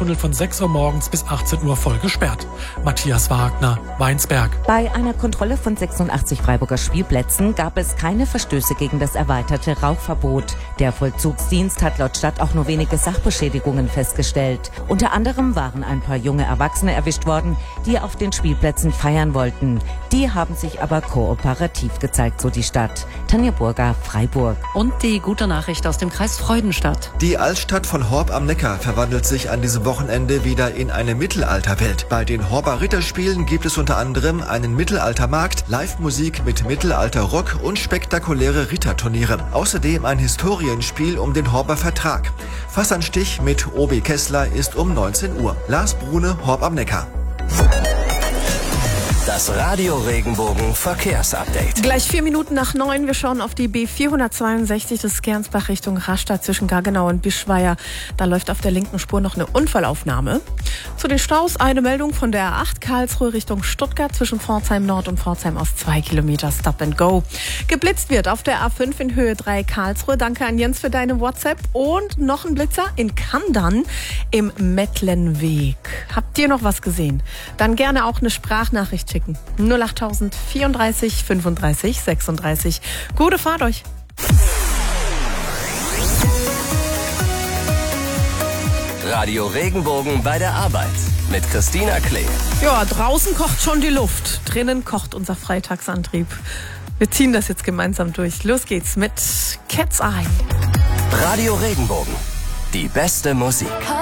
Rheintunnel von 6 Uhr morgens bis 18 Uhr voll gesperrt. Matthias Wagner, Weinsberg. Bei einer Kontrolle von 86 Freiburger Spielplätzen gab es keine Verstöße gegen das erweiterte Rauchverbot. Der Vollzugsdienst hat laut Stadt auch nur wenige Sachbeschädigungen festgestellt. Unter anderem waren ein paar junge Erwachsene erwischt worden, die auf den Spielplätzen feiern wollten. Die haben sich aber kooperativ gezeigt, so die Stadt. Tanja Burger, Freiburg. Und die gute Nachricht aus dem Kreis Freudenstadt. Die Altstadt von Horb am Neckar verwandelt sich an diesem Wochenende wieder in eine Mittelalterwelt. Bei den Horber Ritterspielen gibt es unter anderem einen Mittelaltermarkt, Live-Musik mit Mittelalter-Rock und spektakuläre Ritterturniere. Außerdem ein Historienspiel um den Horber Vertrag. Fassanstich mit Obi Kessler ist um 19 Uhr. Lars Brune, Horb am Neckar. Das Radio Regenbogen Verkehrsupdate. Gleich 4 Minuten nach 9. Wir schauen auf die B462, das ist Gernsbach Richtung Rastatt zwischen Gaggenau und Bischweier. Da läuft auf der linken Spur noch eine Unfallaufnahme. Zu den Staus eine Meldung von der A8 Karlsruhe Richtung Stuttgart zwischen Pforzheim Nord und Pforzheim Ost 2 Kilometer Stop and Go. Geblitzt wird auf der A5 in Höhe 3 Karlsruhe. Danke an Jens für deine WhatsApp. Und noch ein Blitzer in Kandern im Mettlenweg. Habt ihr noch was gesehen? Dann gerne auch eine Sprachnachricht schicken. 08000 34 35 36. Gute Fahrt euch. Radio Regenbogen bei der Arbeit mit Christina Klee. Ja, draußen kocht schon die Luft. Drinnen kocht unser Freitagsantrieb. Wir ziehen das jetzt gemeinsam durch. Los geht's mit Cat's Eye. Radio Regenbogen. Die beste Musik.